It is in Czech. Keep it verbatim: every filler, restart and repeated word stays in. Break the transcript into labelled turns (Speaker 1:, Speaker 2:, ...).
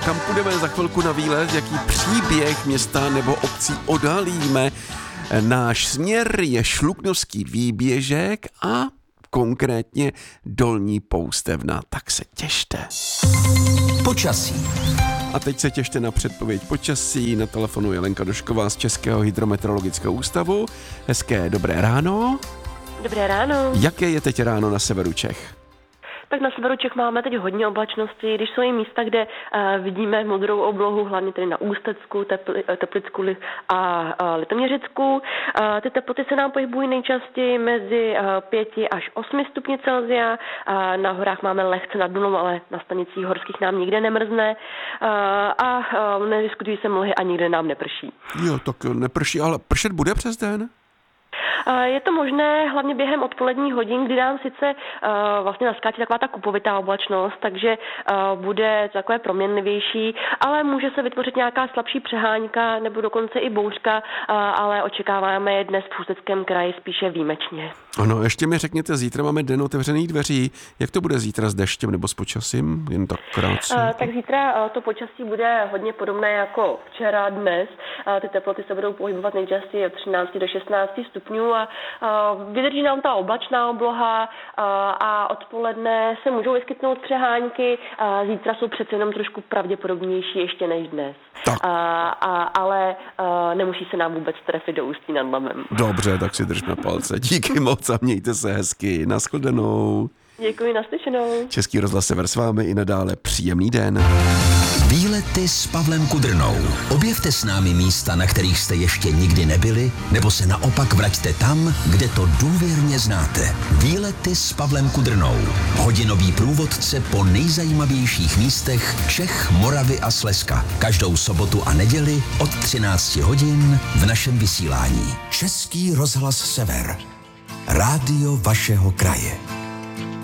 Speaker 1: Kam půjdeme za chvilku na výlet, jaký příběh města nebo obcí odhalíme. Náš směr je Šluknovský výběžek a konkrétně Dolní Poustevna. Tak se těšte.
Speaker 2: Počasí.
Speaker 1: A teď se těšte na předpověď počasí. Na telefonu je Lenka Došková z Českého hydrometeorologického ústavu. Hezké dobré ráno.
Speaker 3: Dobré ráno.
Speaker 1: Jaké je teď ráno na severu Čech?
Speaker 3: Tak na severu Čech máme teď hodně oblačnosti, když jsou i místa, kde uh, vidíme modrou oblohu, hlavně tedy na Ústecku, Tepli, Teplicku a uh, Litoměřicku. Uh, ty teploty se nám pohybují nejčastěji mezi uh, pěti až osmi stupni Celsia. Uh, na horách máme lehce nad nulou, ale na stanicích horských nám nikde nemrzne. Uh, a uh, nediskutují se mlhy a nikde nám neprší.
Speaker 1: Jo, tak neprší, ale pršet bude přes den?
Speaker 3: Je to možné hlavně během odpoledních hodin, kdy nám sice uh, vlastně naskáče taková ta kupovitá oblačnost, takže uh, bude takové proměnlivější, ale může se vytvořit nějaká slabší přehánka nebo dokonce i bouřka, uh, ale očekáváme je dnes v Ústeckém kraji spíše výjimečně.
Speaker 1: Ano, ještě mi řekněte, zítra máme den otevřených dveří. Jak to bude zítra s deštěm nebo s počasím? Jen tak krátce.
Speaker 3: Uh, tak zítra uh, to počasí bude hodně podobné jako včera, dnes. Uh, ty teploty se budou pohybovat nejčastěji od třinácti do šestnácti stupňů a uh, vydrží nám ta oblačná obloha uh, a odpoledne se můžou vyskytnout přehánky. Uh, zítra jsou přece jenom trošku pravděpodobnější ještě než dnes.
Speaker 1: Tak.
Speaker 3: Uh, a, ale uh, nemusí se nám vůbec trefit do Ústí nad Labem.
Speaker 1: Dobře, tak si držme palce. Díky moc a mějte se hezky. Nashledanou.
Speaker 3: Děkuji, naslyšenou.
Speaker 1: Český rozhlas Sever s vámi i nadále příjemný den.
Speaker 2: Výlety s Pavlem Kudrnou. Objevte s námi místa, na kterých jste ještě nikdy nebyli, nebo se naopak vraťte tam, kde to důvěrně znáte. Výlety s Pavlem Kudrnou. Hodinový průvodce po nejzajímavějších místech Čech, Moravy a Slezska. Každou sobotu a neděli od třinácti hodin v našem vysílání. Český rozhlas Sever. Rádio vašeho kraje.